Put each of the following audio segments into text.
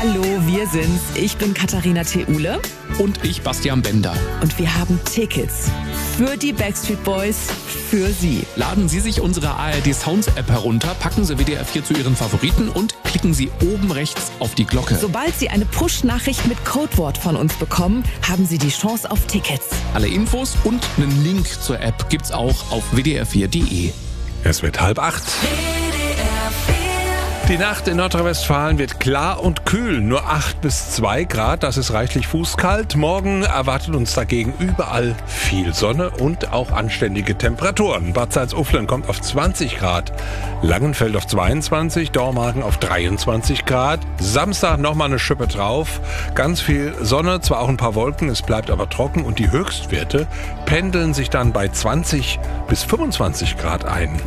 Hallo, wir sind's. Ich bin Katharina Theule. Und ich, Bastian Bender. Und wir haben Tickets für die Backstreet Boys für Sie. Laden Sie sich unsere ARD Sounds App herunter, packen Sie WDR 4 zu Ihren Favoriten und klicken Sie oben rechts auf die Glocke. Sobald Sie eine Push-Nachricht mit Codewort von uns bekommen, haben Sie die Chance auf Tickets. Alle Infos und einen Link zur App gibt's auch auf wdr4.de. Es wird 7:30. Die Nacht in Nordrhein-Westfalen wird klar und kühl, nur 8 bis 2 Grad, das ist reichlich fußkalt. Morgen erwartet uns dagegen überall viel Sonne und auch anständige Temperaturen. Bad Salzuflen kommt auf 20 Grad, Langenfeld auf 22, Dormagen auf 23 Grad. Samstag nochmal eine Schippe drauf, ganz viel Sonne, zwar auch ein paar Wolken, es bleibt aber trocken und die Höchstwerte pendeln sich dann bei 20 bis 25 Grad ein.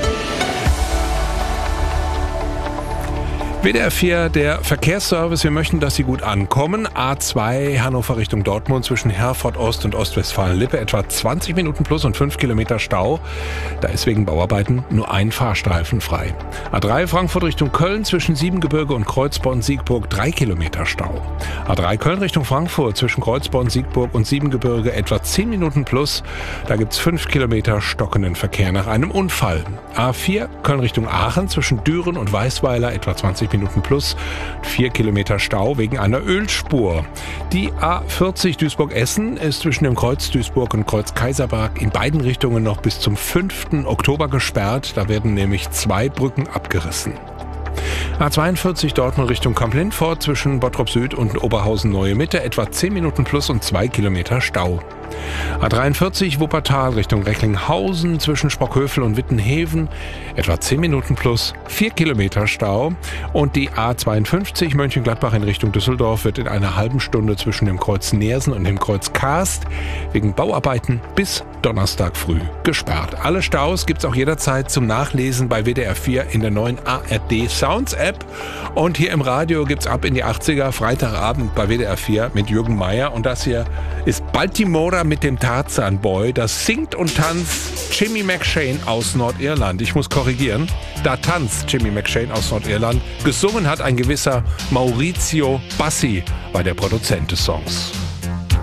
WDR 4, der Verkehrsservice. Wir möchten, dass Sie gut ankommen. A2 Hannover Richtung Dortmund zwischen Herford Ost und Ostwestfalen-Lippe. Etwa 20 Minuten plus und 5 Kilometer Stau. Da ist wegen Bauarbeiten nur ein Fahrstreifen frei. A3 Frankfurt Richtung Köln zwischen Siebengebirge und Kreuzborn-Siegburg 3 Kilometer Stau. A3 Köln Richtung Frankfurt zwischen Kreuzborn-Siegburg und Siebengebirge etwa 10 Minuten plus. Da gibt's 5 Kilometer stockenden Verkehr nach einem Unfall. A4 Köln Richtung Aachen zwischen Düren und Weißweiler etwa 20 Minuten plus, 4 Kilometer Stau wegen einer Ölspur. Die A40 Duisburg-Essen ist zwischen dem Kreuz Duisburg und Kreuz Kaiserberg in beiden Richtungen noch bis zum 5. Oktober gesperrt. Da werden nämlich 2 Brücken abgerissen. A42 Dortmund Richtung Kamp-Lindfort zwischen Bottrop Süd und Oberhausen-Neue Mitte etwa 10 Minuten plus und 2 Kilometer Stau. A43 Wuppertal Richtung Recklinghausen zwischen Sprockhövel und Wittenheven etwa 10 Minuten plus 4 Kilometer Stau. Und die A52 Mönchengladbach in Richtung Düsseldorf wird in einer halben Stunde zwischen dem Kreuz Neersen und dem Kreuz Karst wegen Bauarbeiten bis Donnerstag früh gesperrt. Alle Staus gibt's auch jederzeit zum Nachlesen bei WDR 4 in der neuen ARD Sounds App. Und hier im Radio gibt's ab in die 80er Freitagabend bei WDR 4 mit Jürgen Meier. Und das hier ist Baltimora mit dem Tarzan Boy. Das singt und tanzt Jimmy McShane aus Nordirland. Ich muss korrigieren, da tanzt Jimmy McShane aus Nordirland. Gesungen hat ein gewisser Maurizio Bassi, war der Produzent des Songs.